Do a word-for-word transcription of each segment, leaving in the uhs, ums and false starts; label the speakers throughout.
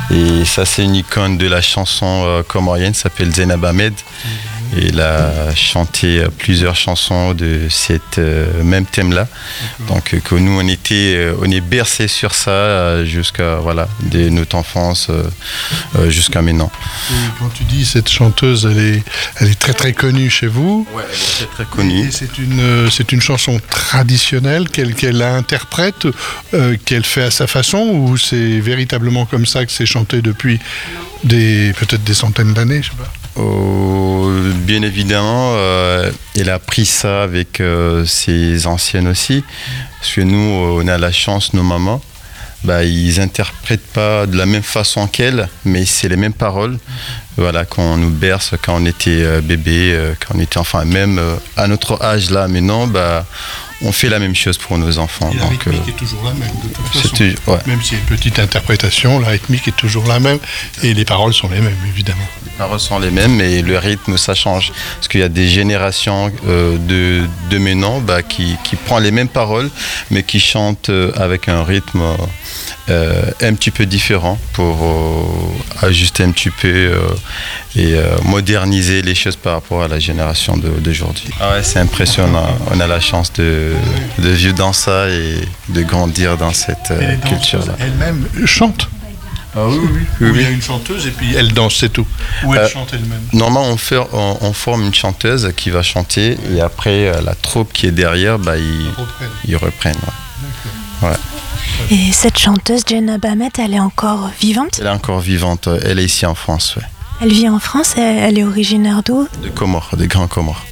Speaker 1: Et ça, c'est une icône de la chanson euh, comorienne, s'appelle Zainab Ahmed. Et il a chanté euh, plusieurs chansons de cet euh, même thème-là. Donc, euh, que nous, on était, euh, on est bercés sur ça euh, jusqu'à, voilà, de notre enfance euh, euh, jusqu'à maintenant.
Speaker 2: Et quand tu dis cette chanteuse, elle est, elle est très très connue chez vous.
Speaker 1: Ouais, elle est très très connue.
Speaker 2: Et c'est une, euh, c'est une chanson traditionnelle qu'elle, qu'elle interprète, euh, qu'elle fait à sa façon, ou c'est véritablement comme ça que c'est chanté depuis des, peut-être des centaines d'années, je sais pas.
Speaker 1: Oh, bien évidemment, euh, elle a pris ça avec euh, ses anciennes aussi, parce que nous, on a la chance, nos mamans, bah, ils interprètent pas de la même façon qu'elle, mais c'est les mêmes paroles. Voilà, quand on nous berce, quand on était euh, bébé, euh, quand on était enfant, même euh, à notre âge là, maintenant, bah, on fait la même chose pour nos enfants.
Speaker 2: Et la
Speaker 1: donc,
Speaker 2: rythmique
Speaker 1: euh,
Speaker 2: est toujours la même, de toute façon.
Speaker 1: toujours, ouais.
Speaker 2: Même s'il y a une petite interprétation, la rythmique est toujours la même, et les paroles sont les mêmes, évidemment.
Speaker 1: Les paroles sont les mêmes, mais le rythme, ça change. Parce qu'il y a des générations euh, de, de maintenant bah, qui, qui prennent les mêmes paroles, mais qui chantent euh, avec un rythme euh, un petit peu différent pour euh, ajuster un petit peu euh, et euh, moderniser les choses par rapport à la génération de, d'aujourd'hui. Ah ouais, c'est impressionnant. On a la chance de, de vivre dans ça et de grandir dans cette euh,
Speaker 2: Et les
Speaker 1: culture-là.
Speaker 2: danseuses elles-mêmes chantent.
Speaker 1: Ah oui, oui,
Speaker 2: Ou il y a une chanteuse et puis elle danse, c'est tout. Ou elle
Speaker 1: Euh,
Speaker 2: chante elle-même.
Speaker 1: Normalement, on, fait, on, on forme une chanteuse qui va chanter et après, euh, la troupe qui est derrière, bah, ils,
Speaker 2: Reprenne.
Speaker 1: ils reprennent. Ouais. Ouais.
Speaker 3: Et cette chanteuse, Zainab Ahmed, elle est encore vivante?
Speaker 1: Elle est encore vivante. Elle est ici en France. Ouais.
Speaker 3: Elle vit en France, elle, elle est originaire d'où?
Speaker 1: De Comores, des Grands Comores.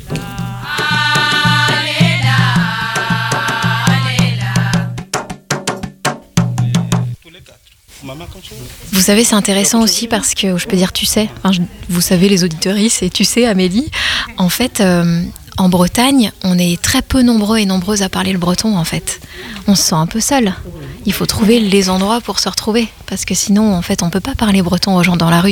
Speaker 4: Vous savez, c'est intéressant aussi parce que, je peux dire tu sais, enfin, je- vous savez les auditeuristes, et tu sais Amélie, en fait, euh, en Bretagne, on est très peu nombreux et nombreuses à parler le breton en fait. On se sent un peu seul. Il faut trouver les endroits pour se retrouver parce que sinon, en fait, on peut pas parler breton aux gens dans la rue.